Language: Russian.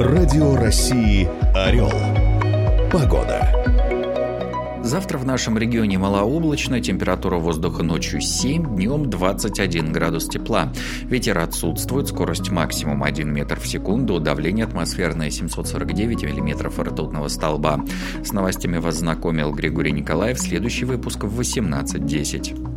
Радио России «Орел». Погода. Завтра в нашем регионе малооблачно, температура воздуха ночью 7, днем 21 градус тепла. Ветер отсутствует, скорость максимум 1 метр в секунду, давление атмосферное 749 миллиметров ртутного столба. С новостями вас знакомил Григорий Николаев, следующий выпуск в 18:10.